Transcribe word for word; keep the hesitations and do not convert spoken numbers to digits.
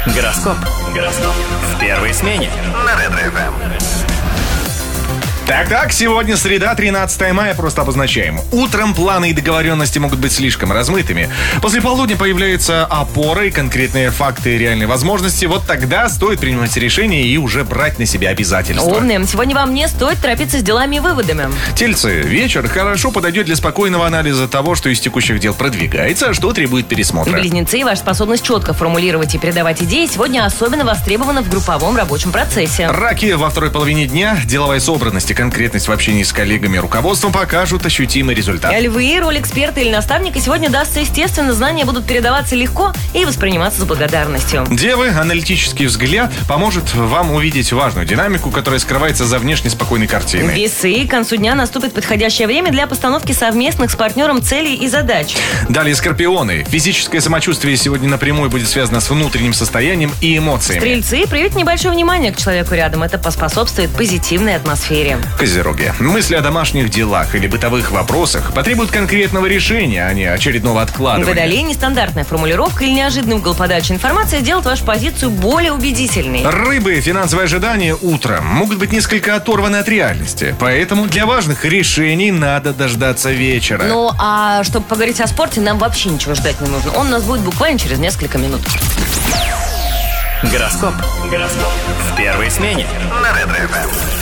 Гороскоп. Гороскоп. В первой смене. На Ретро-ФМ. Так-так, сегодня среда, тринадцатое мая, просто обозначаем. Утром планы и договоренности могут быть слишком размытыми. После полудня появляется опора и конкретные факты и реальные возможности. Вот тогда стоит принимать решения и уже брать на себя обязательства. Умные. Сегодня вам не стоит торопиться с делами и выводами. Тельцы, вечер хорошо подойдет для спокойного анализа того, что из текущих дел продвигается, а что требует пересмотра. Близнецы, ваша способность четко формулировать и передавать идеи сегодня особенно востребована в групповом рабочем процессе. Раки, во второй половине дня деловая собранность и конкретность в общении с коллегами и руководством покажут ощутимый результат. Львы, роль эксперта или наставника сегодня дастся естественно, знания будут передаваться легко и восприниматься с благодарностью. Девы, аналитический взгляд поможет вам увидеть важную динамику, которая скрывается за внешне спокойной картиной. Весы, к концу дня наступит подходящее время для постановки совместных с партнером целей и задач. Далее скорпионы. Физическое самочувствие сегодня напрямую будет связано с внутренним состоянием и эмоциями. Стрельцы, проявите небольшое внимание к человеку рядом. Это поспособствует позитивной атмосфере. Козероги. Мысли о домашних делах или бытовых вопросах потребуют конкретного решения, а не очередного откладывания. Водолей, нестандартная формулировка или неожиданный угол подачи информации делают вашу позицию более убедительной. Рыбы, финансовые ожидания утром могут быть несколько оторваны от реальности. Поэтому для важных решений надо дождаться вечера. Ну, а чтобы поговорить о спорте, нам вообще ничего ждать не нужно. Он у нас будет буквально через несколько минут. Гороскоп. Гороскоп. В первой смене. На Ретро-ФМ.